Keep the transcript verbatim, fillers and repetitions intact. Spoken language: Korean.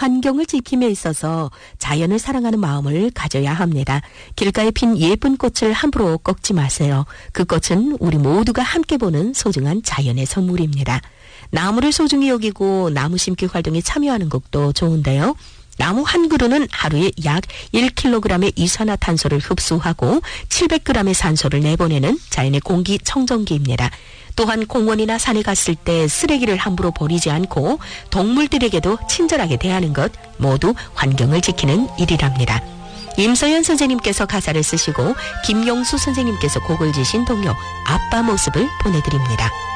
환경을 지킴에 있어서 자연을 사랑하는 마음을 가져야 합니다. 길가에 핀 예쁜 꽃을 함부로 꺾지 마세요. 그 꽃은 우리 모두가 함께 보는 소중한 자연의 선물입니다. 나무를 소중히 여기고 나무 심기 활동에 참여하는 것도 좋은데요. 나무 한 그루는 하루에 약 일 킬로그램의 이산화탄소를 흡수하고 칠백 그램의 산소를 내보내는 자연의 공기 청정기입니다. 또한 공원이나 산에 갔을 때 쓰레기를 함부로 버리지 않고 동물들에게도 친절하게 대하는 것 모두 환경을 지키는 일이랍니다. 임서연 선생님께서 가사를 쓰시고 김용수 선생님께서 곡을 지신 동요 아빠 모습을 보내드립니다.